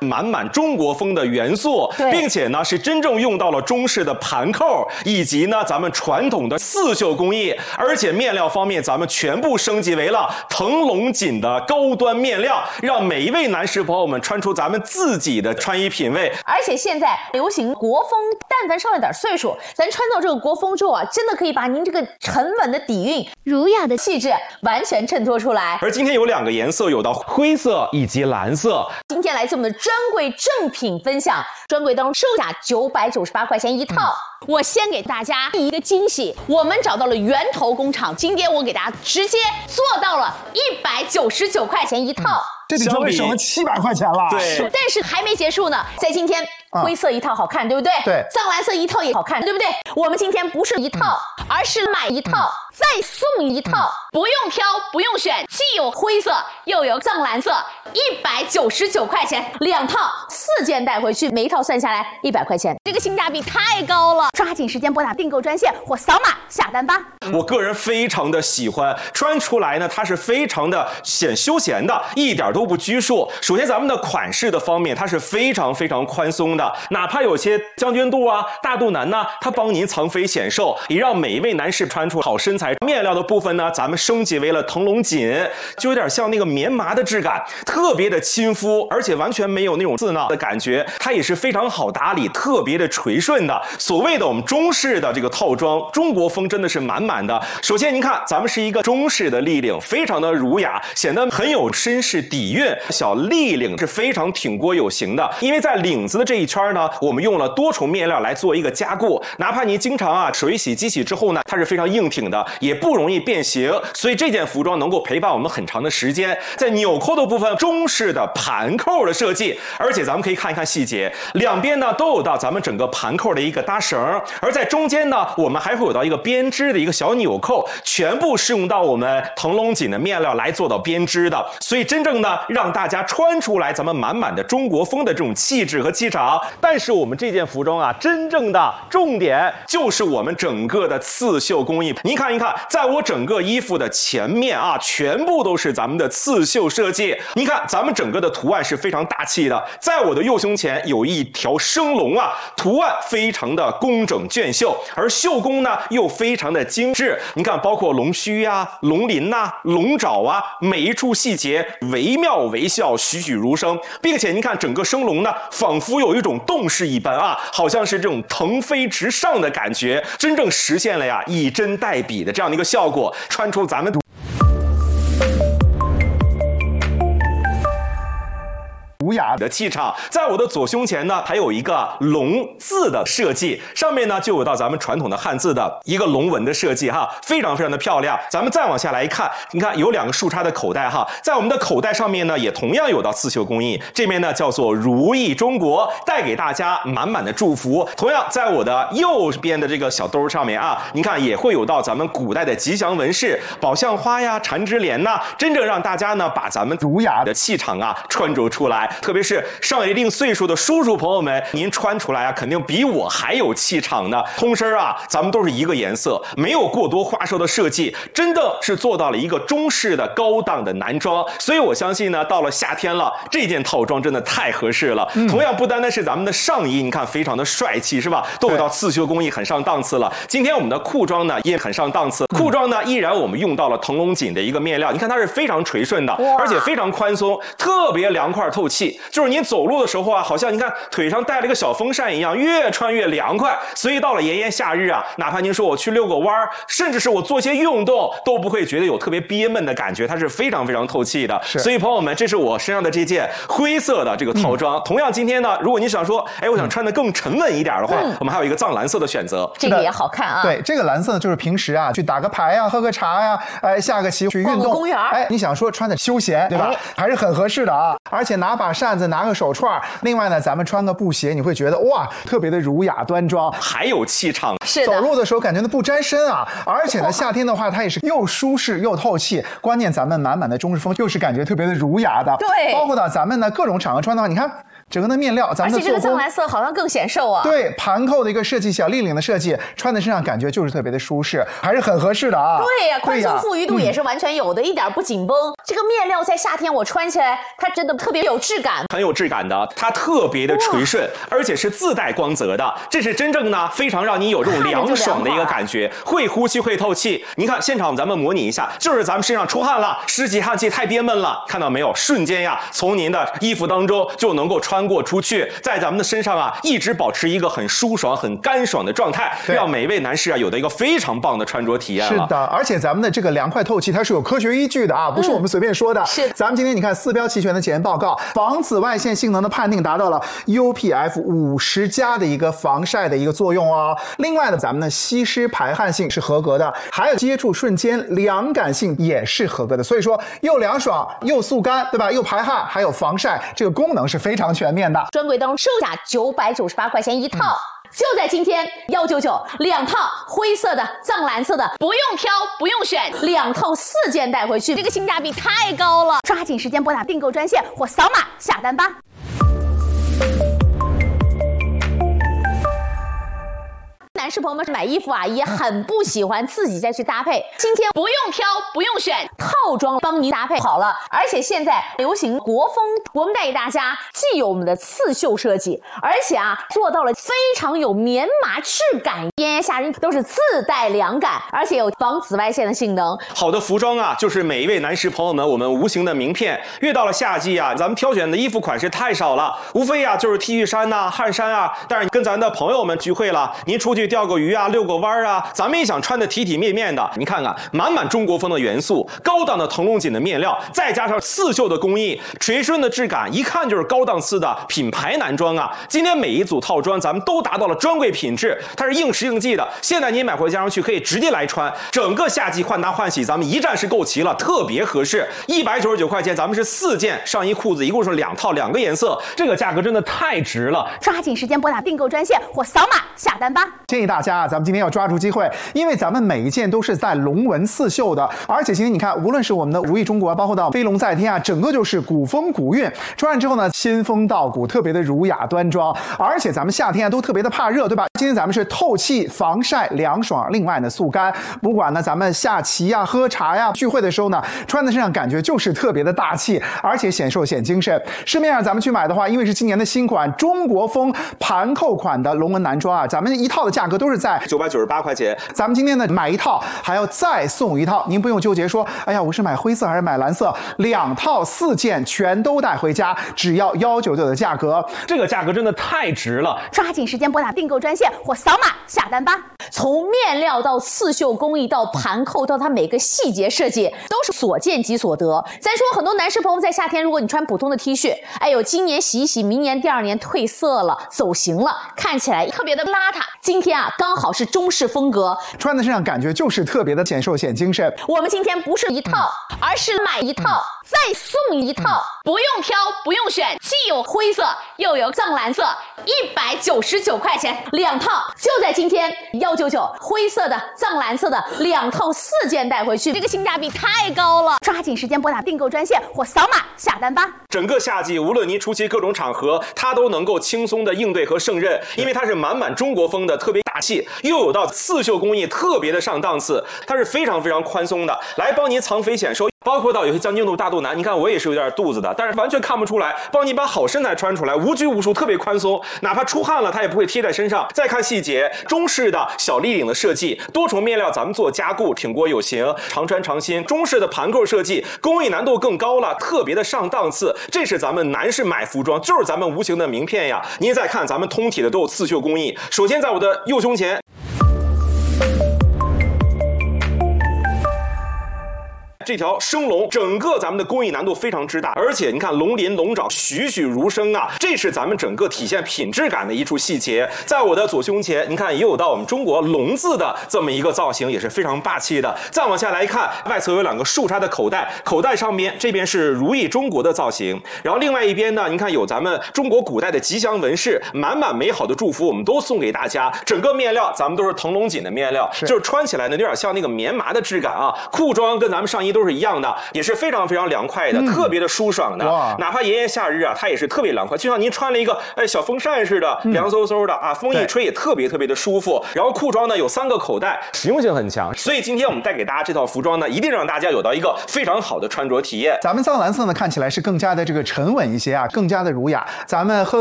满满中国风的元素，并且呢是真正用到了中式的盘扣，以及呢咱们传统的刺绣工艺，而且面料方面咱们全部升级为了腾龙锦的高端面料，让每一位男士朋友们穿出咱们自己的穿衣品味。 而且现在流行国风，但凡上了点岁数，咱穿到这个国风之后啊，真的可以把您这个沉稳的底蕴、儒雅的气质完全衬托出来。 而今天有2个颜色，有到灰色以及蓝色。 今天来自我们的专柜正品分享，专柜当中售价998块钱一套。我先给大家一个惊喜，我们找到了源头工厂，今天我给大家直接做到了199块钱一套。 这比专柜省了700块钱了。 对， 但是还没结束呢，在今天灰色一套好看，对不对？ 对， 藏蓝色一套也好看，对不对？我们今天不是一套，而是买一套再送一套，不用挑，不用选，既有灰色又有藏蓝色，199块钱2套，4件带回去，每一套算下来100块钱，这个性价比太高了！抓紧时间拨打订购专线或扫码下单吧。 我个人非常的喜欢，穿出来呢，它是非常的显休闲的，一点都不拘束。首先咱们的款式的方面，它是非常非常宽松的，哪怕有些将军肚啊、大肚腩呢，它帮您藏肥显瘦，也让每一位男士穿出好身材。面料的部分呢，咱们升级为了腾龙锦，就有点像那个棉麻的质感，特别的亲肤，而且完全没有那种刺挠的感觉，它也是非常好打理，特别的垂顺的。所谓的我们中式的这个套装，中国风真的是满满的。首先您看，咱们是一个中式的立领，非常的儒雅，显得很有绅士底蕴。小立领是非常挺锅有型的，因为在领子的这一圈呢，我们用了多重面料来做一个加固，哪怕你经常水洗机洗之后呢，它是非常硬挺的，也不容易变形，所以这件服装能够陪伴我们很长的时间。在纽扣的部分，中式的盘扣的设计，而且咱们可以看一看细节，两边呢都有到咱们整个盘扣的一个搭绳，而在中间呢，我们还会有到一个编织的一个小纽扣，全部是用到我们腾龙锦的面料来做到编织的，所以真正呢让大家穿出来咱们满满的中国风的这种气质和气场。但是我们这件服装啊，真正的重点就是我们整个的刺绣工艺。您看一看，在我整个衣服的前面啊，全部都是咱们的刺绣设计。您看咱们整个的图案是非常大气的，在我的右胸前有一条生龙啊，图案非常的工整隽秀，而绣工呢又非常的精致。您看，包括龙须啊、龙鳞啊、龙爪啊，每一处细节惟妙惟肖，栩栩如生，并且您看整个生龙呢，仿佛有一种动势一般啊，好像是这种腾飞直上的感觉，真正实现了呀以针代笔的这样的一个效果，穿出咱们儒雅的气场。在我的左胸前呢，还有一个龙字的设计，上面呢就有到咱们传统的汉字的一个龙纹的设计哈，非常非常的漂亮。咱们再往下来一看，你看有2个竖插的口袋哈，在我们的口袋上面呢，也同样有到刺绣工艺，这面呢叫做如意中国，带给大家满满的祝福。同样在我的右边的这个小兜上面啊，您看也会有到咱们古代的吉祥纹饰，宝相花呀、缠枝莲呐，真正让大家呢把咱们儒雅的气场啊穿着出来。特别是上了一定岁数的叔叔朋友们，您穿出来啊，肯定比我还有气场呢。通身啊，咱们都是一个颜色，没有过多花哨的设计，真的是做到了一个中式的高档的男装。所以我相信呢，到了夏天了，这件套装真的太合适了。同样不单单是咱们的上衣，你看非常的帅气，是吧？都有到刺绣工艺，很上档次了。今天我们的裤装呢也很上档次，裤装呢依然我们用到了腾龙锦的一个面料，你看它是非常垂顺的，而且非常宽松，特别凉快透气。就是您走路的时候啊，好像你看腿上带了一个小风扇一样，越穿越凉快。所以到了炎炎夏日啊，哪怕您说我去遛个弯，甚至是我做些运动，都不会觉得有特别憋闷的感觉，它是非常非常透气的。所以朋友们，这是我身上的这件灰色的这个套装。同样今天呢，如果你想说，我想穿得更沉稳一点的话，我们还有一个藏蓝色的选择， 这个也好看啊。 对，这个蓝色呢，就是平时啊去打个牌啊、喝个茶呀、下个棋、去运动、 逛个公园， 你想说穿的休闲，对吧？还是很合适的啊。而且拿把扇子、拿个手串，另外呢，咱们穿个布鞋，你会觉得哇，特别的儒雅端庄， 还有气场。 是的， 走路的时候感觉不沾身啊。而且呢，夏天的话，它也是又舒适又透气。关键咱们满满的中式风，又是感觉特别的儒雅的。 对， 包括到咱们呢各种场合穿的话，你看。 整个的面料，咱们的做工， 而且这个藏蓝色好像更显瘦啊。 对，盘扣的一个设计，小立领的设计，穿在身上感觉就是特别的舒适，还是很合适的啊。 对呀，宽松富裕度也是完全有的，一点不紧绷。这个面料在夏天我穿起来，它真的特别有质感， 很有质感的，它特别的垂顺，而且是自带光泽的，这是真正呢非常让你有这种凉爽的一个感觉，会呼吸会透气。您看现场咱们模拟一下，就是咱们身上出汗了，湿气汗气太憋闷了，看到没有？瞬间呀，从您的衣服当中就能够穿过出去，在咱们的身上啊，一直保持一个很舒爽、很干爽的状态，让每一位男士啊有的一个非常棒的穿着体验了。 是的，而且咱们的这个凉快透气，它是有科学依据的啊，不是我们随便说的。 是， 咱们今天你看4标齐全的检验报告，防紫外线性能的判定达到了 UPF 50+的一个防晒的一个作用哦。另外呢，咱们的吸湿排汗性是合格的，还有接触瞬间凉感性也是合格的。所以说又凉爽又速干，对吧？又排汗，还有防晒，这个功能是非常全面的。 专柜当中售价998块钱一套。就在今天199，2套灰色的、藏蓝色的，不用挑，不用选，2套4件带回去，这个性价比太高了！抓紧时间拨打订购专线或扫码下单吧。男士朋友们买衣服啊，也很不喜欢自己再去搭配。今天不用挑，不用选，套装帮您搭配好了。而且现在流行国风，我们带给大家既有我们的刺绣设计，而且啊做到了非常有棉麻质感，炎炎夏日都是自带凉感，而且有防紫外线的性能。 好的服装啊，就是每一位男士朋友们我们无形的名片。越到了夏季啊，咱们挑选的衣服款式太少了，无非啊就是 T 恤衫呐、汗衫啊。但是跟咱的朋友们聚会了，您出去钓个鱼啊，遛个弯啊，咱们也想穿的体体面面的。你看看，满满中国风的元素，高档的腾龙锦的面料，再加上刺绣的工艺，垂顺的质感，一看就是高档次的品牌男装啊。今天每一组套装咱们都达到了专柜品质，它是应时应季的。现在您买回家上去可以直接来穿，整个夏季换搭换洗咱们一站式购齐了，特别合适。199块钱，咱们是4件上衣裤子，一共是2套2个颜色，这个价格真的太值了。 抓紧时间拨打订购专线或扫码下单吧。 建议大家啊，咱们今天要抓住机会，因为咱们每一件都是带龙纹刺绣的，而且今天你看，无论是我们的如意中国，包括到飞龙在天啊，整个就是古风古韵，穿上之后呢，仙风道骨，特别的儒雅端庄。而且咱们夏天啊都特别的怕热，对吧？今天咱们是透气、防晒、凉爽，另外呢速干。不管呢咱们下棋呀、喝茶呀、聚会的时候呢，穿在身上感觉就是特别的大气，而且显瘦显精神。市面上咱们去买的话，因为是今年的新款中国风盘扣款的龙纹男装啊，咱们一套的价格都是在 998块钱。 咱们今天呢买一套还要再送一套，您不用纠结说，哎呀，我是买灰色还是买蓝色，2套4件全都带回家，只要199的价格， 这个价格真的太值了。 抓紧时间拨打订购专线或扫码下单吧。从面料到刺绣工艺到盘扣到它每个细节设计，都是所见即所得。咱说很多男士朋友在夏天，如果你穿普通的 T 恤，哎呦，今年洗一洗，明年第2年褪色了，走形了，看起来特别的邋遢。今天啊，刚好是中式风格， 穿在身上感觉就是特别的显瘦显精神。 我们今天不是一套，而是买一套再送一套，不用挑，不用选，既有灰色又有藏蓝色，199块钱2套，就在今天199，灰色的、藏蓝色的2套4件带回去，这个性价比太高了！抓紧时间拨打订购专线或扫码下单吧。 整个夏季，无论您出席各种场合，它都能够轻松的应对和胜任，因为它是满满中国风的，特别大气，又有到刺绣工艺，特别的上档次，它是非常非常宽松的，来帮您藏肥显瘦。包括到有些将军肚、大肚腩，你看我也是有点肚子的，但是完全看不出来，帮你把好身材穿出来，无拘无束，特别宽松，哪怕出汗了它也不会贴在身上。再看细节，中式的小立领的设计，多重面料咱们做加固，挺过有型，常穿常新。中式的盘扣设计，工艺难度更高了，特别的上档次。这是咱们男士买服装，就是咱们无形的名片呀。您再看咱们通体的都有刺绣工艺，首先在我的右胸前。这条生龙，整个咱们的工艺难度非常之大，而且你看龙鳞龙爪栩栩如生啊，这是咱们整个体现品质感的一处细节。在我的左胸前，你看也有到我们中国龙字的这么一个造型，也是非常霸气的。再往下来看，外侧有2个竖插的口袋，口袋上边这边是如意中国的造型，然后另外一边呢，你看有咱们中国古代的吉祥纹饰，满满美好的祝福我们都送给大家。整个面料咱们都是腾龙锦的面料，就是穿起来呢有点像那个棉麻的质感啊。裤装跟咱们上衣都是一样的，也是非常非常凉快的，特别的舒爽的。哪怕炎炎夏日啊，它也是特别凉快，就像您穿了一个小风扇似的，凉飕飕的啊，风一吹也特别特别的舒服。然后裤装呢有3个口袋，实用性很强。所以今天我们带给大家这套服装呢，一定让大家有到一个非常好的穿着体验。 咱们藏蓝色呢看起来是更加的这个沉稳一些啊，更加的儒雅。咱们和